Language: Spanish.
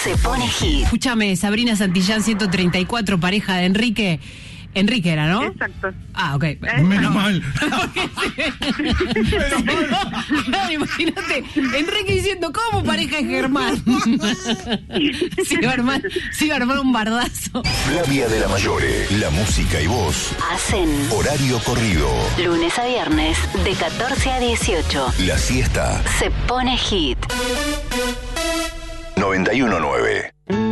se pone hit. Escúchame, Sabrina Santillán, 134, pareja de Enrique. Enrique era, ¿no? Exacto. Ah, ok. Menos mal. Imagínate, Enrique diciendo, ¿cómo pareja de Germán? Se iba a armar un bardazo. Flavia de la Mayore, la música y voz. Hacen Horario corrido. lunes a viernes de 14 a 18. La siesta. Se pone hit. 91.9.